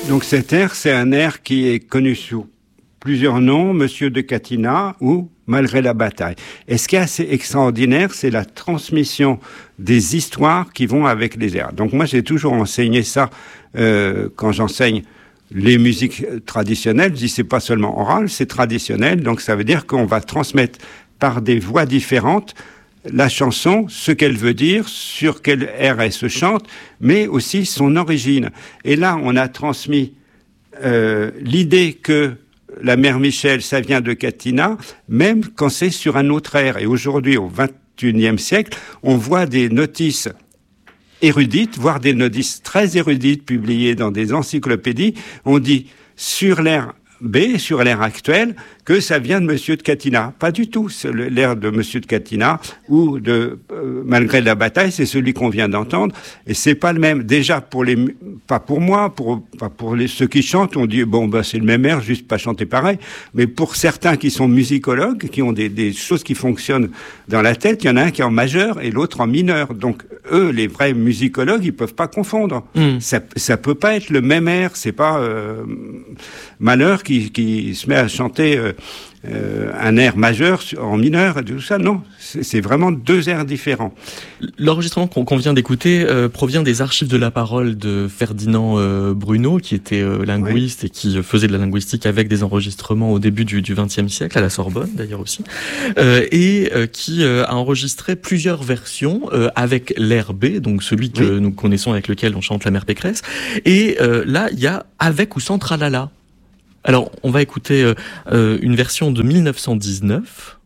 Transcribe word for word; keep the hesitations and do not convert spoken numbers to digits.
Donc cet air, c'est un air qui est connu sous plusieurs noms, Monsieur de Catinat ou Malgré la bataille. Et ce qui est assez extraordinaire, c'est la transmission des histoires qui vont avec les airs. Donc moi, j'ai toujours enseigné ça euh, quand j'enseigne les musiques traditionnelles. Je dis c'est pas seulement oral, c'est traditionnel. Donc ça veut dire qu'on va transmettre par des voix différentes la chanson, ce qu'elle veut dire, sur quel air elle se chante, mais aussi son origine. Et là, on a transmis euh, l'idée que la mère Michel, ça vient de Catinat, même quand c'est sur un autre air. Et aujourd'hui, au vingt et unième siècle, on voit des notices érudites, voire des notices très érudites publiées dans des encyclopédies. On dit sur l'air B, sur l'air actuel, que ça vient de Monsieur de Catinat. Pas du tout. C'est l'air de Monsieur de Catinat ou de euh, Malgré la bataille, c'est celui qu'on vient d'entendre. Et c'est pas le même. Déjà pour les, pas pour moi, pour pas pour les ceux qui chantent, on dit bon bah c'est le même air, juste pas chanter pareil. Mais pour certains qui sont musicologues, qui ont des, des choses qui fonctionnent dans la tête, il y en a un qui est en majeur et l'autre en mineur. Donc eux, les vrais musicologues, ils peuvent pas confondre. Mmh. Ça, ça peut pas être le même air. C'est pas euh, Malheur qui, qui se met à chanter euh, euh, un air majeur en mineur et tout ça. Non, c'est, c'est vraiment deux airs différents. L'enregistrement qu'on, qu'on vient d'écouter euh, provient des archives de la parole de Ferdinand euh, Bruno, qui était euh, linguiste oui. et qui faisait de la linguistique avec des enregistrements au début du, du vingtième siècle, à la Sorbonne d'ailleurs aussi, euh, et euh, qui euh, a enregistré plusieurs versions euh, avec l'air B, donc celui que oui. nous connaissons avec lequel on chante la mère Pécresse. Et euh, là, il y a avec ou sans tralala. Alors, on va écouter euh, une version de mille neuf cent dix-neuf